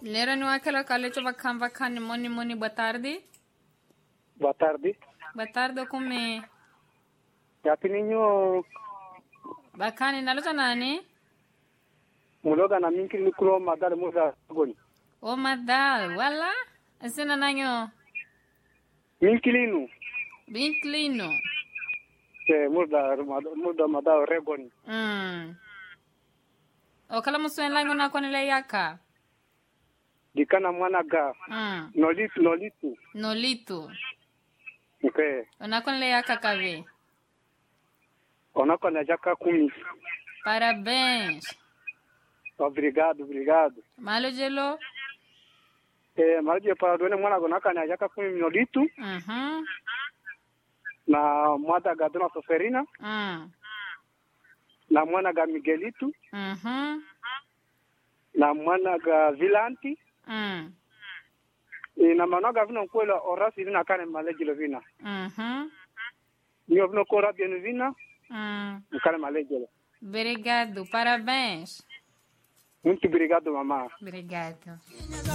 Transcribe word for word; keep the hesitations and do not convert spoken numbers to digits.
Lera no aquela caleto vacan vacan moni moni boa tarde. Boa tarde. Boa tarde come. Ya pininho Bacana nalota nani? muloga na minki nikro madal muza goni. O madal, wala? Asina nanyo. Minkilinu. Binklino. Ke muda muda madal regoni. Mm. O kala musuen lango na konile yaka. Dikana mwana ga. Mm. Nolitu nolitu. Nolito. Okay. Ona konile yaka kave. Ona kona jaka kumi. Parabéns. Obrigado, obrigado. Malo jelo? Eh, maji para dona mwana gona kana jaka kumi nolitu. Mhm. Na mwada ga dona soferina. Mm. Na mwana ga Miguelito. Mhm. Na mwana ga Vilanti. Mm. E na manoga vino kwela orasi vina kane malejilo vina. Mhm. Nio vino kora bienu vina. Mm. Kane malejilo. Obrigado, parabéns. Muito obrigado, mamá. Obrigado.